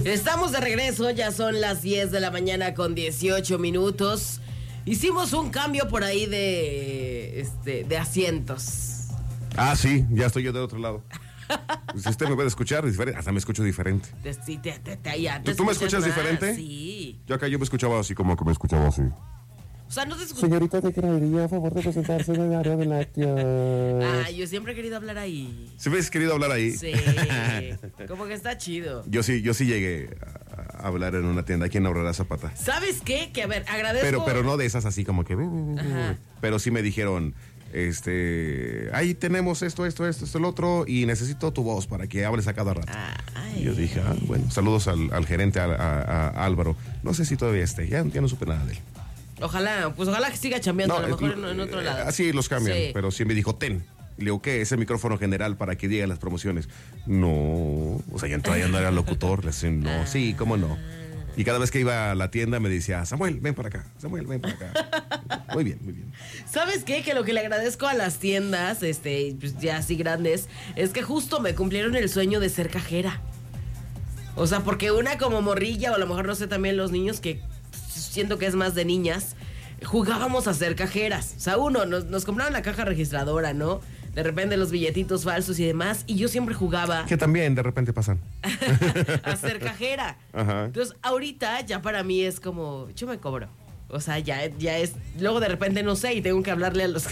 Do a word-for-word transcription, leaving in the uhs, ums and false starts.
Estamos de regreso, ya son las diez de la mañana con dieciocho minutos. Hicimos un cambio por ahí de, este, de asientos. Ah, sí, ya estoy yo del otro lado. Si usted me puede escuchar diferente, hasta me escucho diferente. Te, sí, te, te, te, ya, te ¿Tú, ¿Tú me escuchas más, diferente? Sí. Yo acá yo me escuchaba así como que me escuchaba así. O sea, no te escucho. Señorita, te creería a favor de presentarse en el área de lácteos. Ah, yo siempre he querido hablar ahí. ¿Siempre has querido hablar ahí? Sí, como que está chido. Yo sí, yo sí llegué a hablar en una tienda aquí en Aurora Zapata. ¿Sabes qué? Que a ver, agradezco. Pero, pero no de esas así como que... Ajá. Pero sí me dijeron, este, ahí tenemos esto, esto, esto, esto, el otro, y necesito tu voz para que hables a cada rato. Ay. Y yo dije, ah, bueno, saludos al, al gerente, a, a- a Álvaro. No sé si todavía esté, ya, ya no supe nada de él. Ojalá, pues ojalá que siga chambeando, a lo mejor es- en, en otro lado. Así los cambian, Sí. pero sí me dijo, ten. Y le digo, ¿qué? Es el micrófono general para que digan las promociones. No, o sea, ya todavía no era locutor. Le decía, no, sí, cómo no. Y cada vez que iba a la tienda me decía, Samuel, ven para acá, Samuel, ven para acá. Muy bien, muy bien. ¿Sabes qué? Que lo que le agradezco a las tiendas, este, pues ya así grandes, es que justo me cumplieron el sueño de ser cajera. O sea, porque una como morrilla, o a lo mejor no sé, también los niños que siento que es más de niñas, jugábamos a ser cajeras. O sea, uno, nos, nos compraron la caja registradora, ¿no? De repente los billetitos falsos y demás, y yo siempre jugaba Que también de repente pasan. a ser cajera. Ajá. Entonces, ahorita ya para mí es como, yo me cobro. O sea, ya, ya es, luego de repente no sé y tengo que hablarle a los